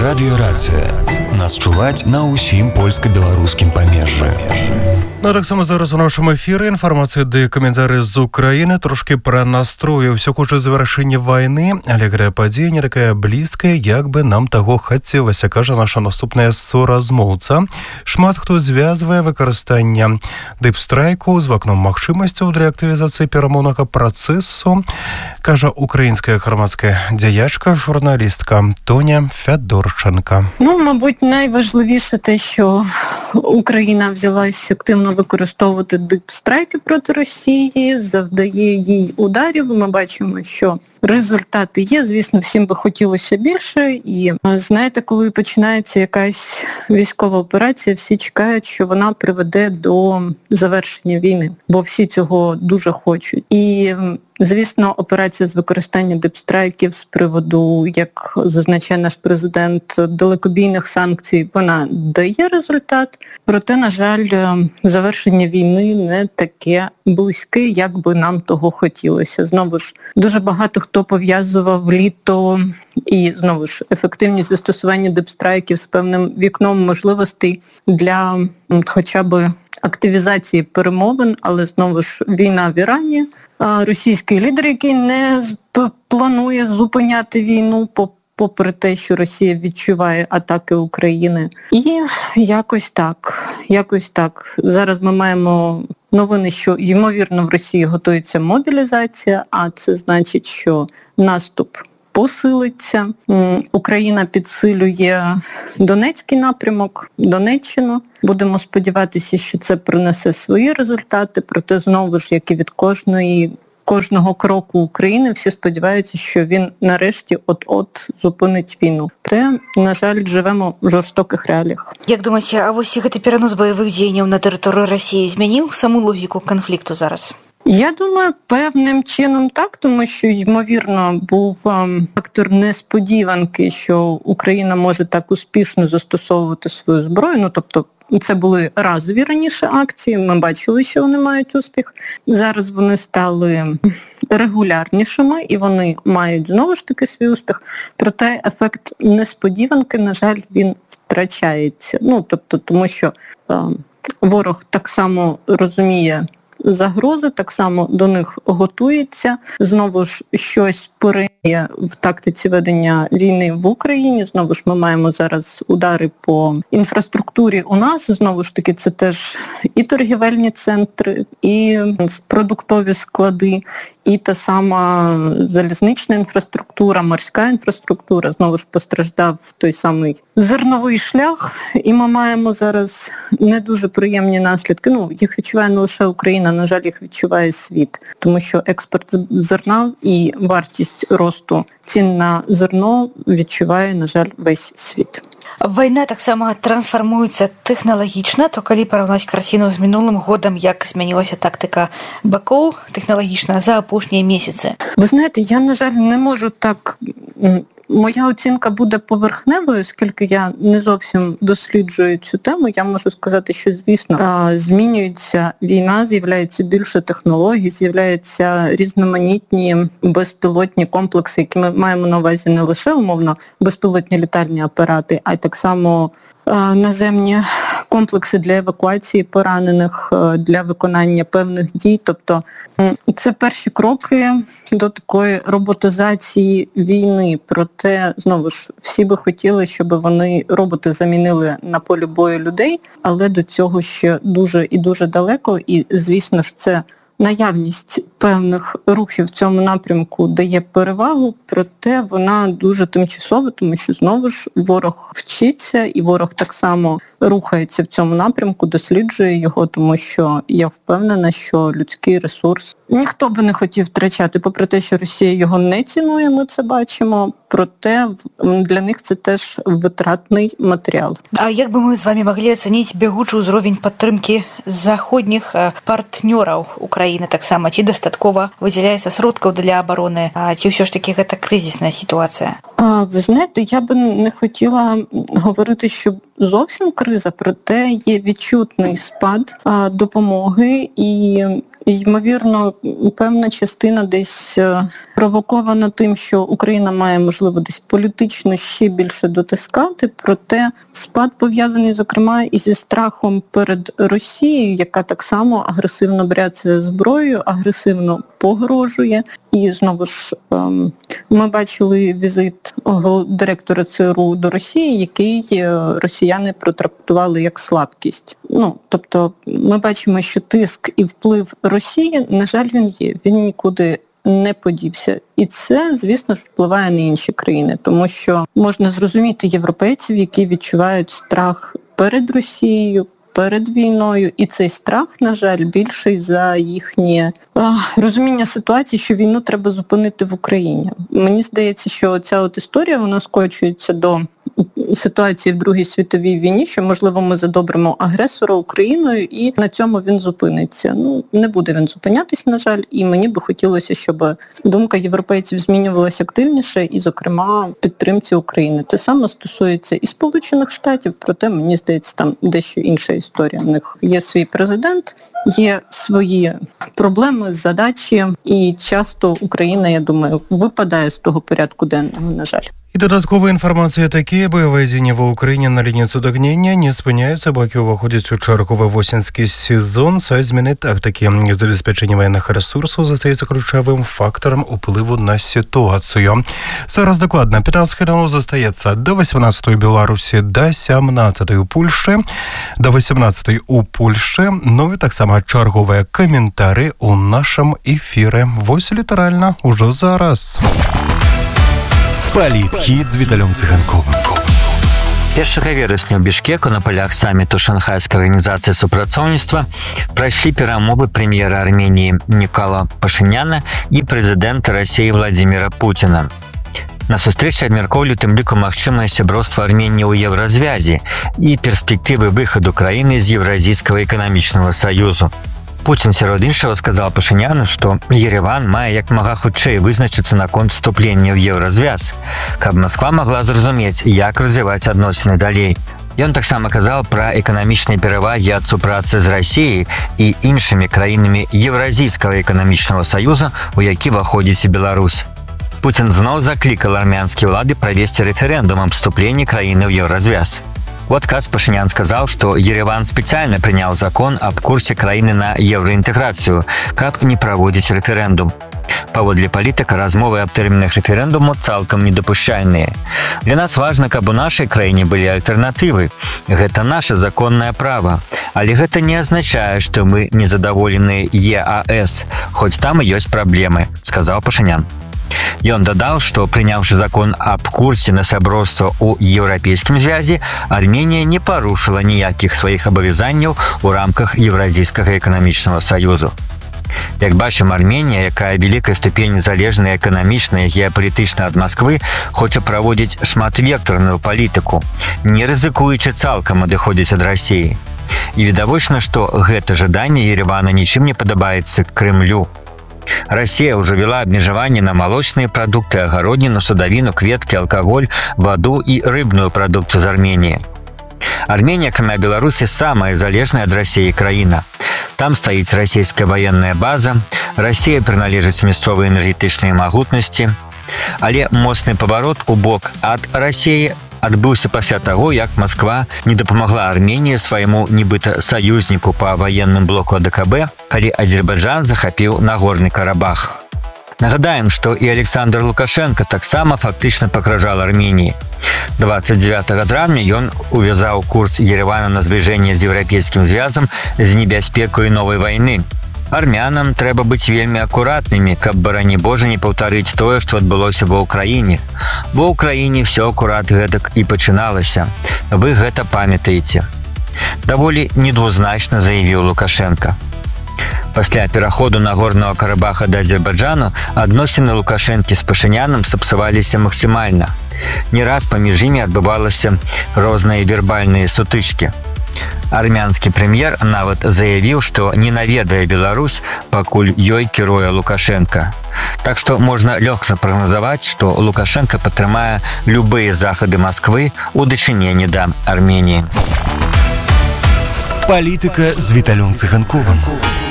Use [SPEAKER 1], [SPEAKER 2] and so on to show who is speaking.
[SPEAKER 1] Радыёрацыя. Нас чуваць на ўсім польска-беларускім памежжы.
[SPEAKER 2] Ну, так само зараз у нашому ефірі інформація де коментарі з України, трошки про настрої. Все хоче завершення війни, але грає падія не така близька, як би нам того хотілося, каже наша наступна соразмовця. Шмат хто зв'язує використання дипстрайку з вікном магчимостей для активізації перемовного процесу, каже українська громадська діячка, журналістка Тоня Федорченка.
[SPEAKER 3] Мабуть, найважливіше те, що Україна взялась активно використовувати дипстрайки проти Росії, завдає їй ударів. Ми бачимо, що результати є. Звісно, всім би хотілося більше. І знаєте, коли починається якась військова операція, всі чекають, що вона приведе до завершення війни, бо всі цього дуже хочуть. І звісно, операція з використання дипстрайків з приводу, як зазначає наш президент, далекобійних санкцій, вона дає результат. Проте, на жаль, завершення війни не таке близьке, як би нам того хотілося. Знову ж, дуже багато хто пов'язував літо і, знову ж, ефективність застосування дипстрайків з певним вікном можливостей для хоча б активізації перемовин, але, знову ж, війна в Ірані. Російський лідер, який не планує зупиняти війну, попри те, що Росія відчуває атаки України. І якось так. Зараз ми маємо новини, що, ймовірно, в Росії готується мобілізація, а це значить, що наступ посилиться. Україна підсилює Донецький напрямок, Донеччину. Будемо сподіватися, що це принесе свої результати, проте знову ж, як і від кожного кроку України, всі сподіваються, що він нарешті от-от зупинить війну. Проте, на жаль, живемо в жорстоких реаліях.
[SPEAKER 4] Як думаєте, а ось гэты перанос бойових дзеянняў на територію Росії змінив саму логіку конфлікту зараз?
[SPEAKER 3] Я думаю, певним чином так, тому що, ймовірно, був фактор несподіванки, що Україна може так успішно застосовувати свою зброю. Тобто, це були разові раніше акції, ми бачили, що вони мають успіх. Зараз вони стали регулярнішими і вони мають знову ж таки свій успіх. Проте ефект несподіванки, на жаль, він втрачається. Тому що ворог так само розуміє загрози, так само до них готується. Знову ж щось поринає в тактиці ведення війни в Україні. Знову ж ми маємо зараз удари по інфраструктурі у нас. Знову ж таки, це теж і торгівельні центри, і продуктові склади, і та сама залізнична інфраструктура, морська інфраструктура. Знову ж постраждав той самий зерновий шлях. І ми маємо зараз не дуже приємні наслідки. Їх відчуває не лише Україна, на жаль, їх відчуває світ. Тому що експорт зерна і вартість росту цін на зерно відчуває, на жаль, весь світ.
[SPEAKER 4] Вайна таксама трансфармуецца тэхналагічна, то калі параўнаць карціну з мінулым годам, як змянілася тактика бакоў тэхналагічна за апошнія месяцы?
[SPEAKER 3] Ви знаєте, я, на жаль, не можу так... Моя оцінка буде поверхневою, оскільки я не зовсім досліджую цю тему. Я можу сказати, що, звісно, змінюється війна, з'являється більше технологій, з'являються різноманітні безпілотні комплекси, які ми маємо на увазі не лише, умовно, безпілотні літальні апарати, а й так само наземні комплекси для евакуації поранених, для виконання певних дій. Тобто це перші кроки до такої роботизації війни. Проте, знову ж, всі би хотіли, щоб роботи замінили на полі бою людей, але до цього ще дуже і дуже далеко. І, звісно ж, це наявність певних рухів в цьому напрямку дає перевагу, проте вона дуже тимчасова, тому що, знову ж, ворог вчиться, і ворог так само рухається в цьому напрямку, досліджує його, тому що я впевнена, що людський ресурс ніхто би не хотів втрачати, попри те, що Росія його не цінує, ми це бачимо, проте для них це теж витратний матеріал.
[SPEAKER 4] А як би ми з вами могли оцінити бягучий узровень підтримки заходніх партнерів України таксама? Ці достатково виділяється сродків для оборони, а ці все ж таки це кризисна ситуація?
[SPEAKER 3] Ви знаєте, я би не хотіла говорити, що зовсім криза, проте є відчутний спад допомоги і ймовірно, певна частина десь провокована тим, що Україна має, можливо, десь політично ще більше дотискати, проте спад пов'язаний, зокрема, і зі страхом перед Росією, яка так само агресивно бряться зброєю, агресивно погрожує. І, знову ж, ми бачили візит директора ЦРУ до Росії, який росіяни протрактували як слабкість. Тобто ми бачимо, що тиск і вплив Росії, на жаль, він є. Він нікуди не подівся. І це, звісно ж, впливає на інші країни, тому що можна зрозуміти європейців, які відчувають страх перед Росією, перед війною, і цей страх, на жаль, більший за їхнє розуміння ситуації, що війну треба зупинити в Україні. Мені здається, що ця от історія, вона скочується до ситуації в Другій світовій війні, що, можливо, ми задобримо агресора Україною і на цьому він зупиниться. Не буде він зупинятись, на жаль, і мені би хотілося, щоб думка європейців змінювалася активніше і, зокрема, в підтримці України. Те саме стосується і Сполучених Штатів, проте, мені здається, там дещо інша історія. У них є свій президент, є свої проблеми, задачі, і часто Україна, я думаю, випадає з того порядку денного, на жаль.
[SPEAKER 2] І додаткова інфармація такі, бойові дії в Україні на лінії сутагнення не спиняються, боки уваходять у черговий восінський сезон. Це зміни тактики. Забезпечення воєнних ресурсів застається ключовим фактором впливу на ситуацію. Зараз докладно 15 хвилин застається до 18-ї Білорусі, до 17-ї у Польщі, до 18-ї у Польщі. Ну і так само чергові коментарі у нашому ефірі. Ось літерально уже зараз.
[SPEAKER 1] Палітхід з Віталем Циганковим.
[SPEAKER 5] 1 верасня ў Бішкеку на полях самміту Шанхайскай арганізацыі супрацоўніцтва прайшлі перамовы прэм'ера Арменіі Нікола Пашыняна і прэзідэнта Расіі Владзіміра Пуціна. На сустрэчы абмяркоўвалі тым ліку магчымае сяброўства Арменіі ў еўразвязі і перспектывы выхаду краіны з Еўразійскага эканамічнага саюзу. Пуцін, сярод іншага, сказал Пашыняну, што Ереван мае як мага хутчэй вызначыцца наконт вступлення ў еўразвяз, каб Масква магла зразумець, як развіваць адносіны далей. Ён таксама казаў пра эканамічныя перавагі ад супрацы з Расіяй і іншымі краінамі Еўразійскага эканамічнага саюза, у які ўваходзіць і Беларусь. Пуцін зноў заклікал армянскія ўлады правесці рэферэндум аб вступленні краіны ў еўразвяз. У адказ Пашынян сказаў, што Ереван спецыяльна прыняў закон аб курсе краіны на еўраінтэграцыю, каб не праводзіць рэферэндум. Паводле палітыка, размовы аб тэрмінах рэферэндуму цалкам недапушчальныя. Для нас важна, каб у нашай краіне былі альтэрнатывы. Гэта наша законнае права. Але гэта не азначае, што мы незадаволеныя ЕАС, хоць там і ёсць праблемы, сказаў Пашынян. Ён дадаў, што прыняўшы закон аб курсе на сяброўства ў еўрапейскім звязе, Арменія не парушыла ніякіх сваіх абавязанняў у рамках Еўразійскага эканамічнага саюзу. Як бачым, Арменія, якая вялікай ступені залежная эканамічна і геапалітычна ад Масквы, хоча праводзіць шматвектарную палітыку, не рызыкуючы цалкам адыходзіць ад Расіі. І відавочна, што гэта жаданне Еревана нічым не падабаецца Крымлю. Расія ўжо вела абмежаванне на малочныя прадукты, агародніну, садавіну, кветкі, алкаголь, ваду і рыбную прадукцыю з Арменіі. Арменія, акрамя Беларусі, самая залежная ад Расіі краіна. Там стаіць расійская ваенная база, Расія прыналежыць мясцовай энергетычнай магутнасці, але моцны паварот у бок ад Расіі адбыўся пасля таго, як Масква не дапамагла Арменіі свайму нібыта саюзніку па ваенным блоку АДКБ, калі Азербайджан захапіў Нагорны Карабах. Нагадаем, што і Александр Лукашенко таксама фактычна пагражал Арменіі. 29 травня ён увязаў курс Еревана на збліжэнне з еўрапейскім звязам з небяспекай новай вайны. Армянам трэба быць вельмі акуратнымі, каб, барані Божа, не паўтарыць тое, што адбылося ва ўкраіне. Бо ў краіне ўсё акурат гэтак і пачыналася. Вы гэта памятаеце. Даволі недвузначна заявіў Лукашенко. Пасля пераходу Нагорнага Карабаха да Азербайджану адносіны Лукашэнкі з Пашыняным сапсаваліся максімальна. Не раз паміж імі адбывалася розныя вербальныя сутычкі. Армянскі прэм'ер нават заявіў, што не наведае Беларусь, пакуль ёй кіруе Лукашенко. Так што можна лёгка прагназаваць, што Лукашенко падтрымае любыя захады Масквы ў дачыненні да Арменіі.
[SPEAKER 1] Палітыка з Віталем Циганковым.